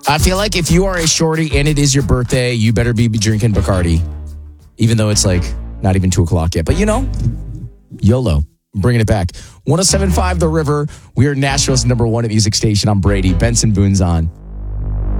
I feel like if you are a shorty and it is your birthday, you better be drinking Bacardi. Even though it's like not even 2 o'clock yet. But YOLO. Bringing it back. 107.5 The River. We are Nashville's #1 music station. I'm Brady. Benson Boone's on.